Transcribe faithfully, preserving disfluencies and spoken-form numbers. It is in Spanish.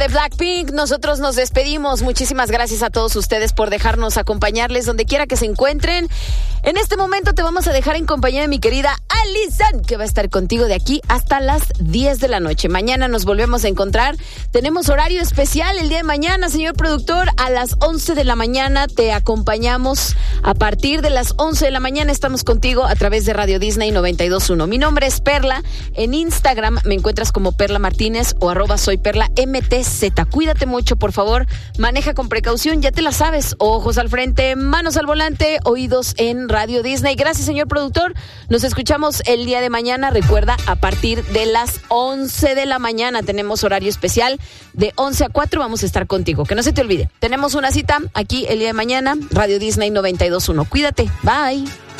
de Blackpink, nosotros nos despedimos. Muchísimas gracias a todos ustedes por dejarnos acompañarles donde quiera que se encuentren. En este momento te vamos a dejar en compañía de mi querida Alison, que va a estar contigo de aquí hasta las diez de la noche. Mañana nos volvemos a encontrar. Tenemos horario especial el día de mañana, señor productor. A las once de la mañana te acompañamos. A partir de las once de la mañana estamos contigo a través de Radio Disney noventa y dos punto uno. Mi nombre es Perla. En Instagram me encuentras como Perla Martínez o arroba soy Perla M T Z. Cuídate mucho, por favor. Maneja con precaución, ya te la sabes. Ojos al frente, manos al volante, oídos en Radio Disney. Gracias, señor productor. Nos escuchamos el día de mañana. Recuerda, a partir de las once de la mañana tenemos horario especial. De once a cuatro vamos a estar contigo. Que no se te olvide. Tenemos una cita aquí el día de mañana. Radio Disney noventa y dos punto uno. Cuídate. Bye.